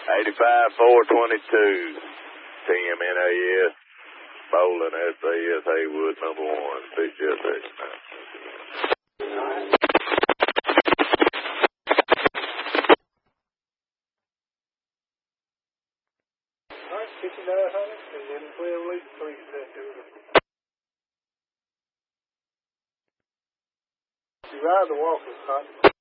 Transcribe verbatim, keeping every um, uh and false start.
eighty-five four twenty-two, T M N A S, Bowling, S A S Haywood, number one, B J S X. Alright, fifty-nine hundred, and then twelve lead three set. You ride the walkers, huh?